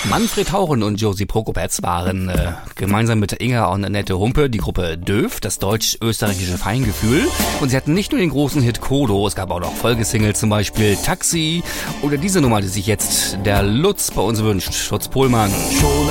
Manfred Hauren und Josie Prokopetz waren gemeinsam mit Inga und Annette Humpe die Gruppe Döf, das deutsch-österreichische Feingefühl. Und sie hatten nicht nur den großen Hit Kodo, es gab auch noch Folgesingles, zum Beispiel Taxi oder diese Nummer, die sich jetzt der Lutz bei uns wünscht, Schutz Pohlmann. Schon